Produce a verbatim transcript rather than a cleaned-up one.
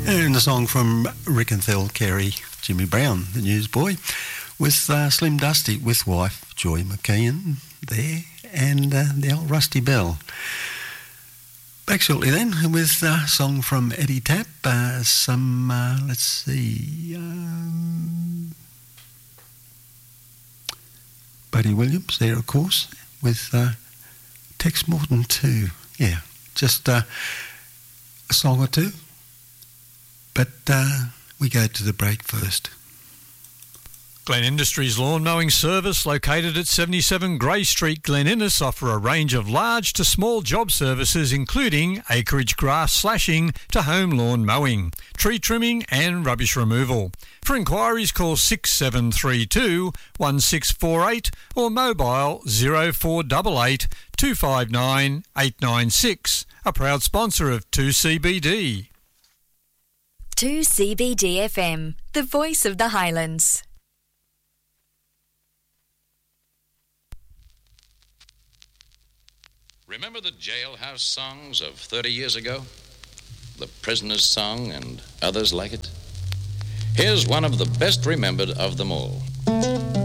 And a song from Rick and Thel Carey, Jimmy Brown, the newsboy, with uh, Slim Dusty, with wife Joy McKeon there, and uh, the old Rusty Bell. Back shortly then with a song from Eddie Tapp, uh, some, uh, let's see, um, Buddy Williams there, of course, with uh, Tex Morton too. Yeah, just uh, a song or two. But uh, we go to the break first. Glen Industries Lawn Mowing Service, located at seventy-seven Grey Street, Glen Innes, offer a range of large to small job services including acreage grass slashing to home lawn mowing, tree trimming and rubbish removal. For inquiries, call six seven three two, one six four eight or mobile zero four eight eight, two five nine, eight nine six, a proud sponsor of two C B D. two C B D F M, the voice of the Highlands. Remember the jailhouse songs of thirty years ago? The Prisoner's Song and others like it? Here's one of the best remembered of them all.